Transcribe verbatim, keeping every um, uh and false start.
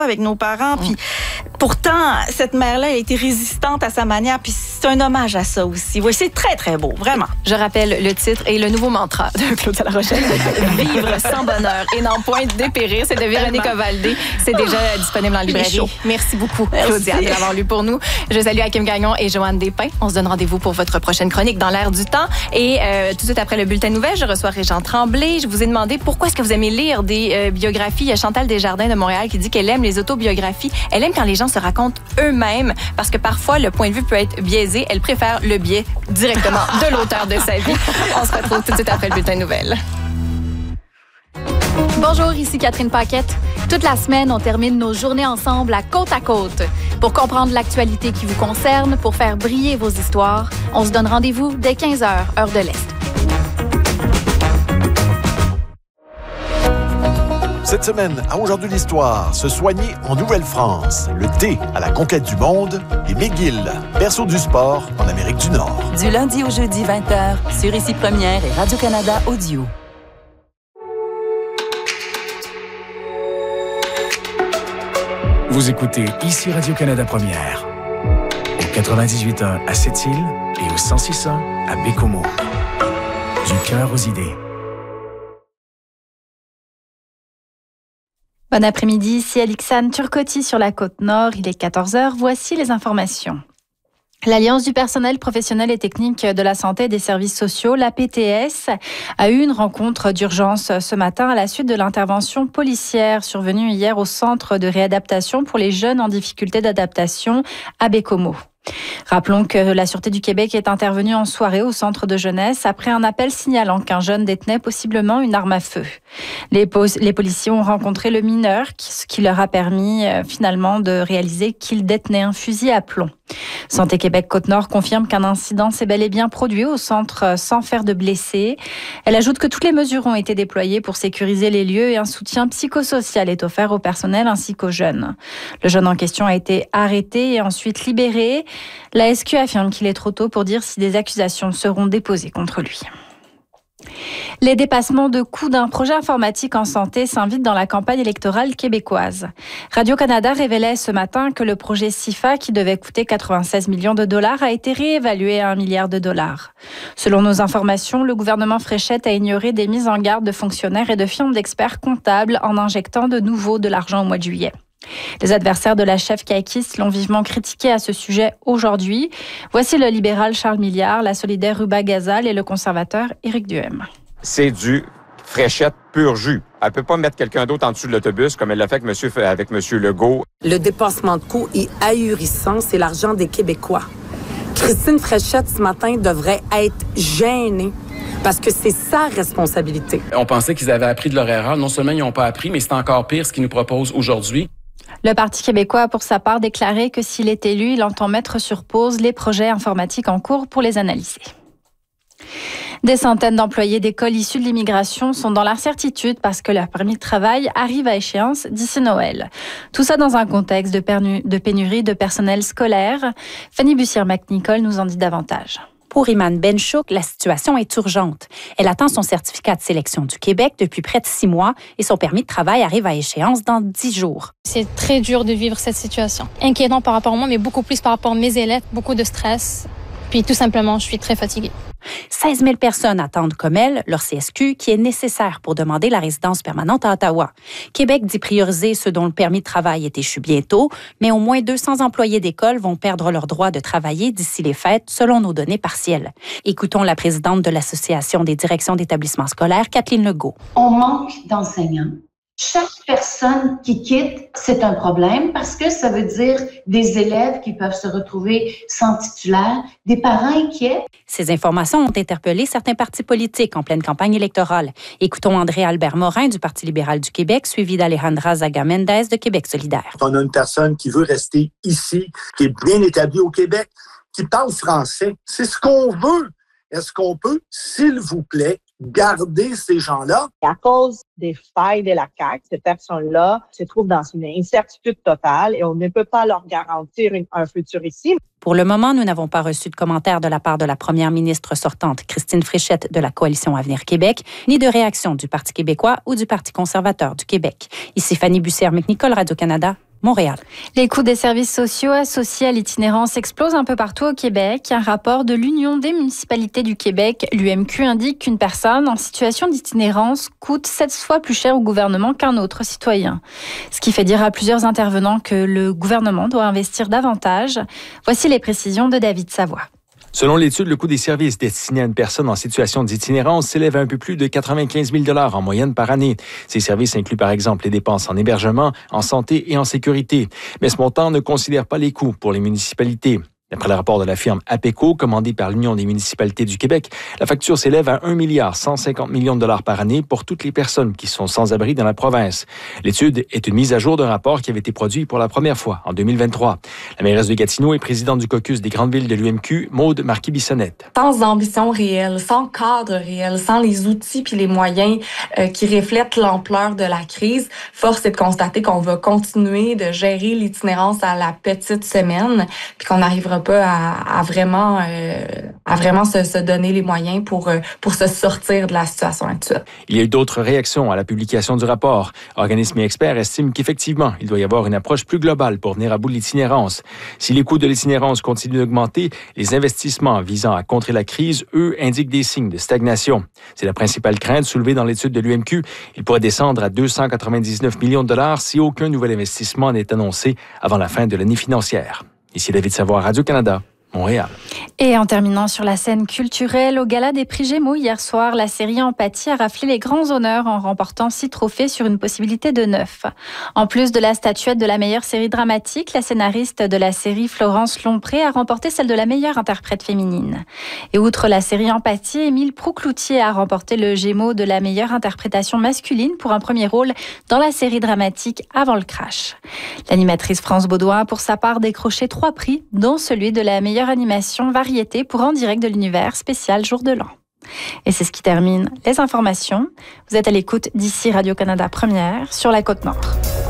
avec nos parents. Puis pourtant, cette mère-là a été résistante à sa manière. Puis c'est un hommage à ça aussi. Oui, c'est très, très beau, vraiment. Je rappelle le titre et le nouveau mantra de Claudia La Rochelle. Vivre sans bonheur et n'en point dépérir. C'est de Véronique Ovaldé. C'est déjà disponible en librairie. Merci beaucoup, Claudia, Merci. de l'avoir lu pour nous. Je salue Hakim Gagnon et Joanne Despins. On se donne rendez-vous pour votre prochaine chronique dans l'air du temps. Et euh, tout de suite après le bulletin de nouvelles, je reçois Régent Tremblay. Je vous ai demandé pourquoi est-ce que vous aimez lire des euh, biographies. Il y a Chantal Desjardins de Montréal qui dit qu'elle aime les autobiographies. Elle aime quand les gens se racontent eux-mêmes parce que parfois, le point de vue peut être biaisé. Elle préfère le biais directement de l'auteur de sa vie. On se retrouve tout de suite après le bulletin de nouvelles. Bonjour, ici Catherine Paquette. Toute la semaine, on termine nos journées ensemble à Côte à Côte. Pour comprendre l'actualité qui vous concerne, pour faire briller vos histoires, on se donne rendez-vous dès quinze heures, heure de l'Est. Cette semaine, à Aujourd'hui l'Histoire, se soigner en Nouvelle-France, le thé à la conquête du monde et McGill, berceau du sport en Amérique du Nord. Du lundi au jeudi, vingt heures, sur Ici Première et Radio-Canada Audio. Vous écoutez Ici Radio-Canada Première, au quatre-vingt-dix-huit point un à Sept-Îles et au cent six point un à Bécomo. Du cœur aux idées. Bon après-midi, ici Alixane Turcotti sur la Côte-Nord. Il est quatorze heures. Voici les informations. L'Alliance du personnel professionnel et technique de la santé et des services sociaux, l'A P T S, a eu une rencontre d'urgence ce matin à la suite de l'intervention policière survenue hier au centre de réadaptation pour les jeunes en difficulté d'adaptation à Bécomo. Rappelons que la Sûreté du Québec est intervenue en soirée au centre de jeunesse après un appel signalant qu'un jeune détenait possiblement une arme à feu. Les, pos- les policiers ont rencontré le mineur, ce qui leur a permis euh, finalement de réaliser qu'il détenait un fusil à plomb. Santé Québec Côte-Nord confirme qu'un incident s'est bel et bien produit au centre sans faire de blessés. Elle ajoute que toutes les mesures ont été déployées pour sécuriser les lieux et un soutien psychosocial est offert au personnel ainsi qu'aux jeunes. Le jeune en question a été arrêté et ensuite libéré. La S Q affirme qu'il est trop tôt pour dire si des accusations seront déposées contre lui. Les dépassements de coûts d'un projet informatique en santé s'invitent dans la campagne électorale québécoise. Radio-Canada révélait ce matin que le projet SIFA, qui devait coûter quatre-vingt-seize millions de dollars, a été réévalué à un milliard de dollars. Selon nos informations, le gouvernement Fréchette a ignoré des mises en garde de fonctionnaires et de firmes d'experts comptables en injectant de nouveau de l'argent au mois de juillet. Les adversaires de la chef caquiste l'ont vivement critiqué à ce sujet aujourd'hui. Voici le libéral Charles Milliard, la solidaire Ruba Gazal et le conservateur Éric Duhem. C'est du Fréchette pur jus. Elle ne peut pas mettre quelqu'un d'autre en dessous de l'autobus comme elle l'a fait avec monsieur, avec monsieur Legault. Le dépassement de coûts est ahurissant. C'est l'argent des Québécois. Christine Fréchette, ce matin, devrait être gênée. Parce que c'est sa responsabilité. On pensait qu'ils avaient appris de leur erreur. Non seulement ils n'ont pas appris, mais c'est encore pire ce qu'ils nous proposent aujourd'hui. Le Parti québécois a pour sa part déclaré que s'il est élu, il entend mettre sur pause les projets informatiques en cours pour les analyser. Des centaines d'employés d'écoles issus de l'immigration sont dans l'incertitude parce que leur permis de travail arrive à échéance d'ici Noël. Tout ça dans un contexte de, pernu- de pénurie de personnel scolaire. Fanny Bussière-McNicol nous en dit davantage. Pour Iman Benchouk, la situation est urgente. Elle attend son certificat de sélection du Québec depuis près de six mois et son permis de travail arrive à échéance dans dix jours. C'est très dur de vivre cette situation. Inquiétant par rapport à moi, mais beaucoup plus par rapport à mes élèves, beaucoup de stress. Puis tout simplement, je suis très fatiguée. seize mille personnes attendent comme elle leur C S Q qui est nécessaire pour demander la résidence permanente à Ottawa. Québec dit prioriser ceux dont le permis de travail est échu bientôt, mais au moins deux cents employés d'école vont perdre leur droit de travailler d'ici les fêtes, selon nos données partielles. Écoutons la présidente de l'Association des directions d'établissements scolaires, Kathleen Legault. On manque d'enseignants. Chaque personne qui quitte, c'est un problème parce que ça veut dire des élèves qui peuvent se retrouver sans titulaire, des parents inquiets. Ces informations ont interpellé certains partis politiques en pleine campagne électorale. Écoutons André-Albert Morin du Parti libéral du Québec, suivi d'Alejandra Zaga-Mendez de Québec solidaire. On a une personne qui veut rester ici, qui est bien établie au Québec, qui parle français. C'est ce qu'on veut. Est-ce qu'on peut, s'il vous plaît, garder ces gens-là? À cause des failles de la C A Q, ces personnes-là se trouvent dans une incertitude totale et on ne peut pas leur garantir une, un futur ici. Pour le moment, nous n'avons pas reçu de commentaires de la part de la première ministre sortante, Christine Fréchette, de la Coalition Avenir Québec, ni de réaction du Parti québécois ou du Parti conservateur du Québec. Ici Fanny Bussière-McNicol, Radio-Canada. Montréal. Les coûts des services sociaux associés à l'itinérance explosent un peu partout au Québec. Un rapport de l'Union des municipalités du Québec, l'U M Q, indique qu'une personne en situation d'itinérance coûte sept fois plus cher au gouvernement qu'un autre citoyen. Ce qui fait dire à plusieurs intervenants que le gouvernement doit investir davantage. Voici les précisions de David Savoie. Selon l'étude, le coût des services destinés à une personne en situation d'itinérance s'élève à un peu plus de quatre-vingt-quinze mille dollars en moyenne par année. Ces services incluent par exemple les dépenses en hébergement, en santé et en sécurité. Mais ce montant ne considère pas les coûts pour les municipalités. D'après le rapport de la firme APECO, commandé par l'Union des municipalités du Québec, la facture s'élève à un milliard cent cinquante millions de dollars par année pour toutes les personnes qui sont sans abri dans la province. L'étude est une mise à jour d'un rapport qui avait été produit pour la première fois en deux mille vingt-trois. La mairesse de Gatineau et présidente du caucus des grandes villes de l'U M Q, Maude Marquis-Bissonnette. Sans ambition réelle, sans cadre réel, sans les outils puis les moyens euh, qui reflètent l'ampleur de la crise, force est de constater qu'on va continuer de gérer l'itinérance à la petite semaine puis qu'on n'arrivera pas à, à vraiment, euh, à vraiment se, se donner les moyens pour, euh, pour se sortir de la situation actuelle. Il y a eu d'autres réactions à la publication du rapport. Organismes et experts estiment qu'effectivement, il doit y avoir une approche plus globale pour venir à bout de l'itinérance. Si les coûts de l'itinérance continuent d'augmenter, les investissements visant à contrer la crise, eux, indiquent des signes de stagnation. C'est la principale crainte soulevée dans l'étude de l'U M Q. Il pourrait descendre à deux cent quatre-vingt-dix-neuf millions de dollars si aucun nouvel investissement n'est annoncé avant la fin de l'année financière. Ici David Savoie, Radio-Canada, Montréal. Et en terminant sur la scène culturelle, au Gala des prix Gémeaux hier soir, la série Empathie a raflé les grands honneurs en remportant six trophées sur une possibilité de neuf. En plus de la statuette de la meilleure série dramatique, la scénariste de la série Florence Lompré a remporté celle de la meilleure interprète féminine. Et outre la série Empathie, Émile Proucloutier a remporté le Gémeaux de la meilleure interprétation masculine pour un premier rôle dans la série dramatique Avant le crash. L'animatrice France Baudouin a pour sa part décroché trois prix, dont celui de la meilleure animation variété pour En direct de l'univers spécial Jour de l'An. Et c'est ce qui termine les informations. Vous êtes à l'écoute d'ici Radio-Canada Première sur la Côte-Nord.